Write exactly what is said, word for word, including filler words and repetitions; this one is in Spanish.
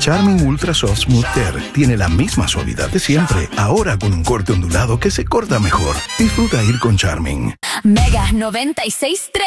Charmin Ultra Soft Smooth Tear tiene la misma suavidad de siempre, ahora con un corte ondulado que se corta mejor. Disfruta ir con Charmin. Mega noventa y seis punto tres